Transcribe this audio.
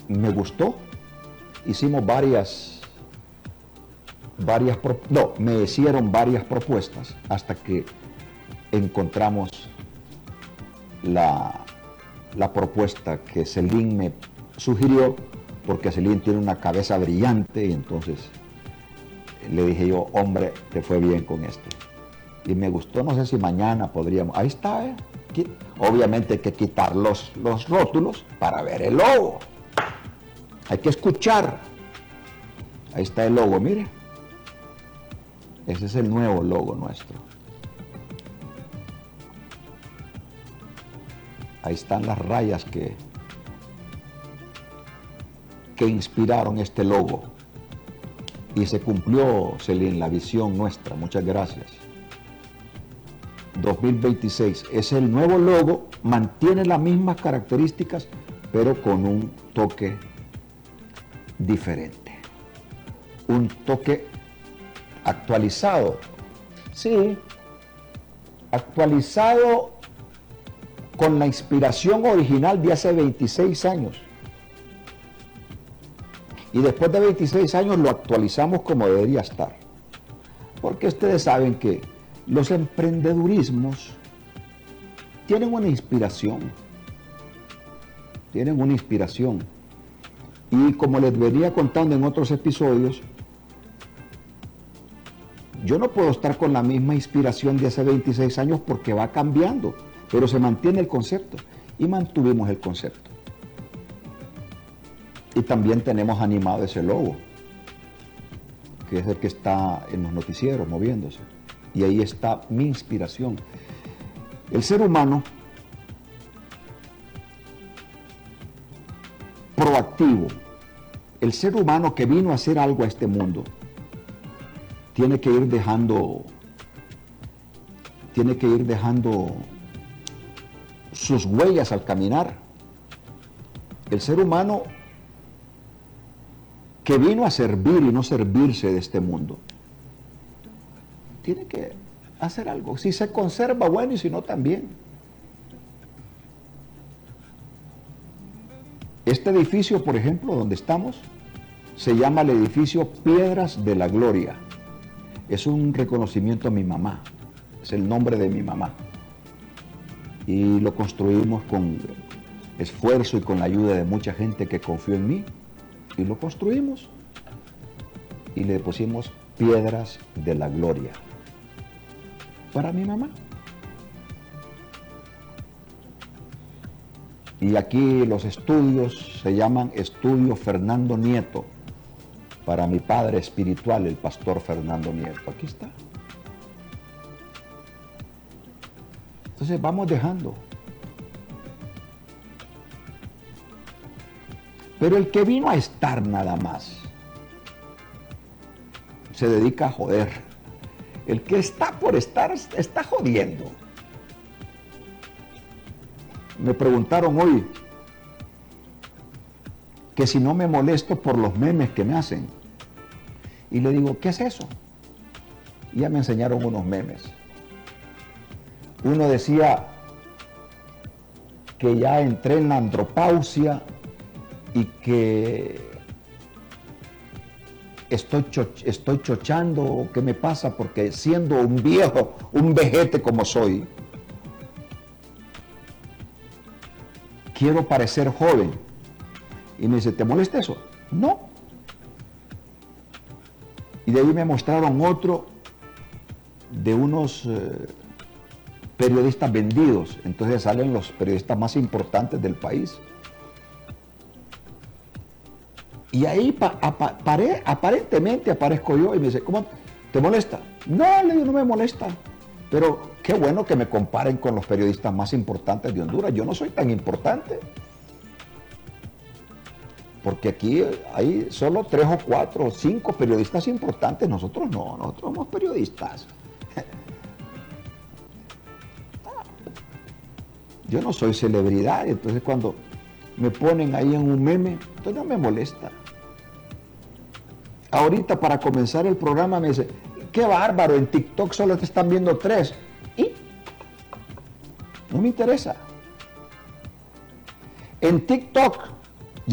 me gustó. Hicimos me hicieron varias propuestas hasta que encontramos la propuesta que Celine me sugirió, porque Celine tiene una cabeza brillante, y entonces le dije yo, hombre, te fue bien con esto. Y me gustó, no sé si mañana podríamos, ahí está, obviamente hay que quitar los rótulos para ver el logo. Hay que escuchar. Ahí está el logo, mire. Ese es el nuevo logo nuestro. Ahí están las rayas que inspiraron este logo. Y se cumplió, Celine, la visión nuestra. Muchas gracias. 2026 es el nuevo logo, mantiene las mismas características, pero con un toque diferente. Un toque actualizado. Sí, actualizado con la inspiración original de hace 26 años. Y después de 26 años lo actualizamos como debería estar. Porque ustedes saben que los emprendedurismos tienen una inspiración. Tienen una inspiración. Y como les venía contando en otros episodios, yo no puedo estar con la misma inspiración de hace 26 años porque va cambiando, pero se mantiene el concepto. Y mantuvimos el concepto. Y también tenemos animado ese logo, que es el que está en los noticieros moviéndose. Y ahí está mi inspiración. El ser humano proactivo, el ser humano que vino a hacer algo a este mundo, tiene que ir dejando sus huellas al caminar. El ser humano que vino a servir y no servirse de este mundo, tiene que hacer algo. Si se conserva, bueno, y si no, también. Este edificio, por ejemplo, donde estamos, se llama el edificio Piedras de la Gloria. Es un reconocimiento a mi mamá, es el nombre de mi mamá. Y lo construimos con esfuerzo y con la ayuda de mucha gente que confió en mí. Y lo construimos y le pusimos Piedras de la Gloria para mi mamá. Y aquí los estudios se llaman Estudio Fernando Nieto, para mi padre espiritual, el pastor Fernando Nieto. Aquí está. Entonces vamos dejando. Pero el que vino a estar nada más se dedica a joder. El que está por estar está jodiendo. Me preguntaron hoy que si no me molesto por los memes que me hacen. Y le digo, ¿qué es eso? Y ya me enseñaron unos memes. Uno decía que ya entré en la andropausia y que estoy chochando, ¿qué me pasa? Porque siendo un viejo, un vejete como soy, quiero parecer joven. Y me dice, ¿te molesta eso? No. Y de ahí me mostraron otro de unos periodistas vendidos. Entonces salen los periodistas más importantes del país. Y ahí aparentemente aparezco yo y me dice, ¿cómo te molesta? No, le digo, no me molesta. Pero qué bueno que me comparen con los periodistas más importantes de Honduras. Yo no soy tan importante. Porque aquí hay solo 3 o 4 o 5 periodistas importantes. Nosotros no, nosotros somos periodistas. Yo no soy celebridad, entonces cuando me ponen ahí en un meme, entonces no me molesta. Ahorita para comenzar el programa me dice, qué bárbaro, en TikTok solo te están viendo 3. ¿Y? No me interesa. En TikTok